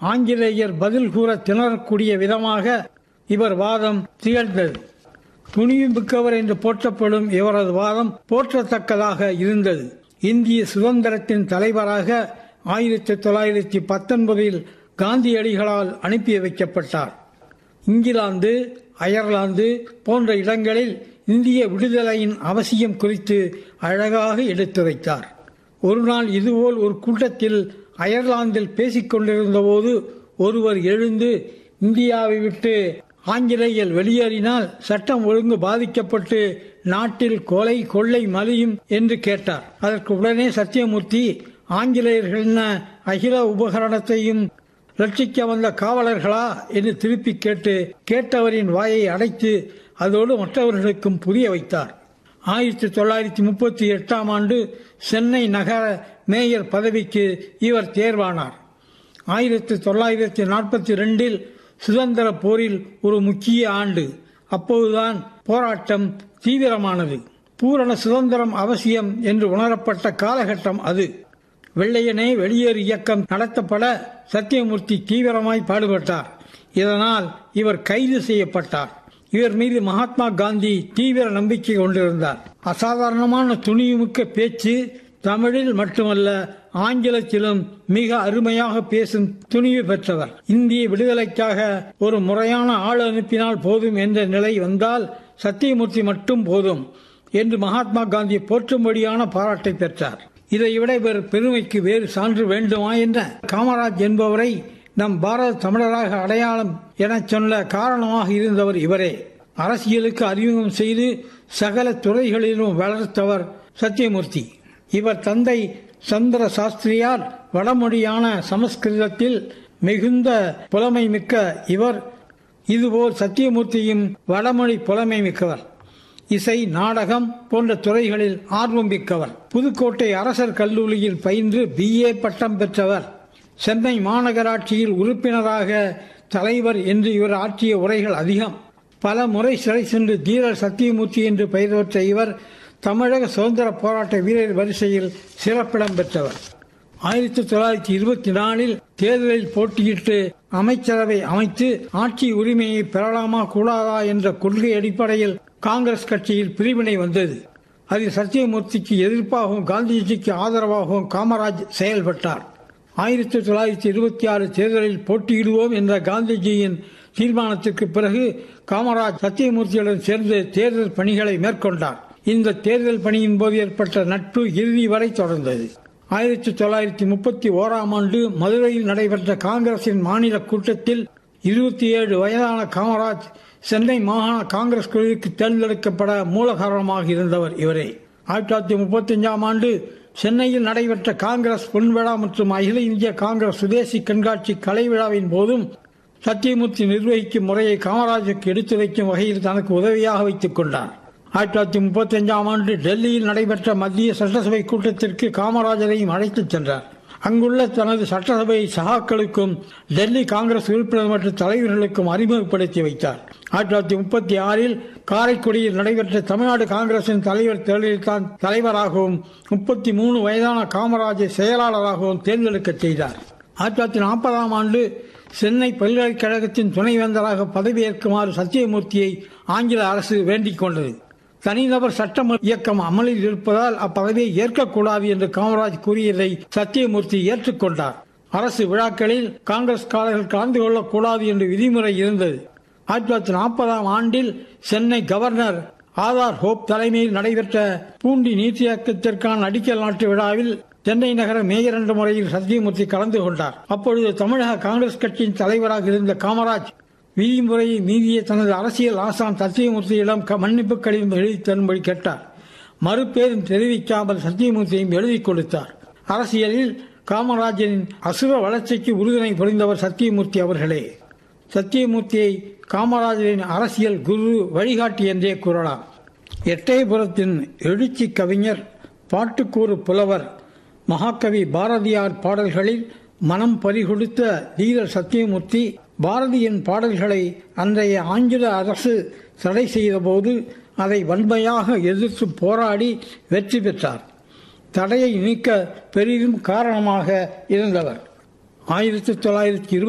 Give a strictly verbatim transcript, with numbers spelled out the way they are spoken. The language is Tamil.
ஆங்கிலேயர் பதில் கூற திணறக்கூடிய விதமாக இவர் வாதம் திகழ்ந்தது. துணிவு மிக்கவர் என்று போற்றப்படும் இவரது வாதம் போற்றத்தக்கதாக இருந்தது. இந்திய சுதந்திரத்தின் தலைவராக ஆயிரத்தி தொள்ளாயிரத்தி பத்தொன்பதில் காந்தியடிகளால் அனுப்பி வைக்கப்பட்டார். இங்கிலாந்து, அயர்லாந்து போன்ற இடங்களில் இந்திய விடுதலையின் அவசியம் குறித்து அழகாக எடுத்துரைத்தார். ஒரு நாள் இதுபோல் ஒரு கூட்டத்தில் அயர்லாந்தில் பேசிக் கொண்டிருந்த போது ஒருவர் எழுந்து, இந்தியாவை விட்டு ஆங்கிலேயர் வெளியேறினால் சட்டம் ஒழுங்கு பாதிக்கப்பட்டு நாட்டில் கொலை கொள்ளை மலியும் என்று கேட்டார். அதற்கு உடனே சத்தியமூர்த்தி, ஆங்கிலேயர்கள் அகில உபகரணத்தையும் ரட்சிக்க வந்த காவலர்களா என்று திருப்பி கேட்டு கேட்டவரின் வாயை அடைத்து அதோடு மற்றவர்களுக்கும் புரிய வைத்தார். ஆயிரத்தி தொள்ளாயிரத்தி முப்பத்தி எட்டாம் ஆண்டு சென்னை நகர மேயர் பதவிக்கு இவர் தேர்வானார். ஆயிரத்தி தொள்ளாயிரத்தி நாற்பத்தி ரெண்டில் சுதந்திர போரில் ஒரு முக்கிய ஆண்டு. அப்போதுதான் போராட்டம் தீவிரமானது. பூரண சுதந்திரம் அவசியம் என்று உணரப்பட்ட காலகட்டம் அது. வெள்ளையனே வெளியேறு இயக்கம் நடத்தப்பட சத்தியமூர்த்தி தீவிரமாய் பாடுபட்டார். இதனால் இவர் கைது செய்யப்பட்டார். இவர் மீது மகாத்மா காந்தி தீவிர நம்பிக்கை கொண்டிருந்தார். அசாதாரணமான துணிவுமிக்க பேச்சு, தமிழில் மட்டுமல்ல ஆங்கிலத்திலும் மிக அருமையாக பேசும் துணிவு பெற்றவர். இந்திய விடுதலைக்காக ஒரு முறையான ஆள் அனுப்பினால் போதும் என்ற நிலை வந்தால் சத்தியமூர்த்தி மட்டும் போதும் என்று மகாத்மா காந்தி போற்றும்படியான பாராட்டை பெற்றார். இதைவிட இவர் பெருமைக்கு வேறு சான்று வேண்டுமா என்ற காமராஜ் என்பவரை நம் பாரத தமிழராக அடையாளம் என சொல்ல காரணமாக இருந்தவர் இவரே. அரசியலுக்கு அறிமுகம் செய்து சகல துறைகளிலும் வளர்த்தவர் சத்தியமூர்த்தி. இவர் தந்தை சந்திர சாஸ்திரியார் வடமொழியான சமஸ்கிருதத்தில் மிகுந்த புலமை மிக்க இவர். இதுபோல் சத்தியமூர்த்தியும் வடமொழி புலமை மிக்கவர். இசை, நாடகம் போன்ற துறைகளில் ஆர்வம் மிக்கவர். புதுக்கோட்டை அரசர் கல்லூரியில் பயின்று பி ஏ பட்டம் பெற்றவர். சென்னை மாநகராட்சியில் உறுப்பினராக தலைவர் என்று இவர் ஆற்றிய உரைகள் அதிகம். பல முறை சிறை சென்று தீரர் சத்தியமூர்த்தி என்று பெயர் பெற்ற இவர் தமிழக சுதந்திர போராட்ட வீரர் வரிசையில் சிறப்பிடம் பெற்றவர். ஆயிரத்தி தொள்ளாயிரத்தி இருபத்தி நாலில் தேர்தலில் போட்டியிட்டு அமைச்சரவை அமைத்து ஆட்சி உரிமையை பெறலாமா கூடாதா என்ற கொள்கை அடிப்படையில் காங்கிரஸ் கட்சியில் பிரிவினை வந்தது. அதில் சத்தியமூர்த்திக்கு எதிர்ப்பாகவும் காந்திஜிக்கு ஆதரவாகவும் காமராஜ் செயல்பட்டார். ஆயிரத்தி தொள்ளாயிரத்தி இருபத்தி ஆறு தேர்தலில் போட்டியிடுவோம் என்ற காந்திஜியின் தீர்மானத்திற்கு பிறகு காமராஜ் சத்தியமூர்த்தியுடன் சேர்ந்து தேர்தல் பணிகளை மேற்கொண்டார். இந்த தேர்தல் பணியின் போது ஏற்பட்ட நட்பு இறுதி வரை தொடர்ந்தது. ஆயிரத்தி தொள்ளாயிரத்தி முப்பத்தி ஓராம் ஆண்டு மதுரையில் நடைபெற்ற காங்கிரசின் மாநில கூட்டத்தில் இருபத்தி ஏழு வயதான காமராஜ் சென்னை மாகாண காங்கிரஸ் குழுவிற்கு தேர்ந்தெடுக்கப்பட மூல காரணமாக இருந்தவர் இவரே. ஆயிரத்தி தொள்ளாயிரத்தி முப்பத்தி அஞ்சாம் ஆண்டு சென்னையில் நடைபெற்ற காங்கிரஸ் பொன்விழா மற்றும் அகில இந்திய காங்கிரஸ் சுதேசி கண்காட்சி கலை விழாவின் போதும் சத்தியமூர்த்தி நிர்வகிக்கும் முறையை காமராஜுக்கு எடுத்துரைக்கும் வகையில் தனக்கு உதவியாக வைத்துக் கொண்டார். ஆயிரத்தி தொள்ளாயிரத்தி முப்பத்தி அஞ்சாம் ஆண்டு டெல்லியில் நடைபெற்ற மத்திய சட்டசபை கூட்டத்திற்கு காமராஜரையும் அழைத்துச் சென்றார். அங்குள்ள தனது சட்டசபை சகாக்களுக்கும் டெல்லி காங்கிரஸ் உறுப்பினர் மற்றும் தலைவர்களுக்கும் அறிமுகப்படுத்தி வைத்தார். ஆயிரத்தி தொள்ளாயிரத்தி முப்பத்தி ஆறில் காரைக்குடியில் நடைபெற்ற தமிழ்நாடு காங்கிரசின் தலைவர் தேர்தலில் தான் தலைவராகவும் முப்பத்தி மூணு வயதான காமராஜை செயலாளராகவும் தேர்ந்தெடுக்க செய்தார். ஆயிரத்தி தொள்ளாயிரத்தி நாற்பதாம் ஆண்டு சென்னை பல்கலைக்கழகத்தின் துணைவேந்தராக பதவியேற்குமாறு சத்தியமூர்த்தியை ஆங்கில அரசு வேண்டிக் கொண்டது. தனிநபர் சட்டம் இயக்கம் அமலில் இருப்பதால் அப்பதவியை ஏற்கக்கூடாது என்று காமராஜ் கூறியதை சத்தியமூர்த்தி ஏற்றுக்கொண்டார். அரசு விழாக்களில் காங்கிரஸ்காரர்கள் கலந்து கொள்ளக்கூடாது என்று விதிமுறை இருந்தது. ஆயிரத்தி தொள்ளாயிரத்தி நாற்பதாம் ஆண்டில் சென்னை கவர்னர் ஆதார் ஹோப் தலைமையில் நடைபெற்ற பூண்டி நீர்த்தியாக்கத்திற்கான அடிக்கல் நாட்டு விழாவில் சென்னை நகர மேயர் என்ற முறையில் சத்தியமூர்த்தி கலந்து கொண்டார். அப்பொழுது தமிழக காங்கிரஸ் கட்சியின் தலைவராக இருந்த காமராஜ் விதிமுறையை மீறிய தனது அரசியல் ஆசான் சத்தியமூர்த்தியிடம் மன்னிப்பு கடிதம் எழுதி தரும்படி கேட்டார். மறுபேரும் தெரிவிக்காமல் சத்தியமூர்த்தியும் எழுதி கொடுத்தார். அரசியலில் காமராஜரின் அசுர வளர்ச்சிக்கு உறுதுணை புரிந்தவர் சத்தியமூர்த்தி அவர்களே. சத்தியமூர்த்தியை காமராஜரின் அரசியல் குரு, வழிகாட்டி என்றே கூறலாம். எட்டயபுரத்தின் எழுச்சி கவிஞர், பாட்டுக்கூறு புலவர், மகாகவி பாரதியார் பாடல்களில் மனம் பறிகொடுத்த தீரர் சத்தியமூர்த்தி பாரதியின் பாடல்களை அன்றைய ஆங்கில அரசு தடை செய்தபோது அதை வன்மையாக எதிர்த்து போராடி வெற்றி பெற்றார். தடையை நீக்க பெரிதும் காரணமாக இருந்தவர். ஆயிரத்தி தொள்ளாயிரத்தி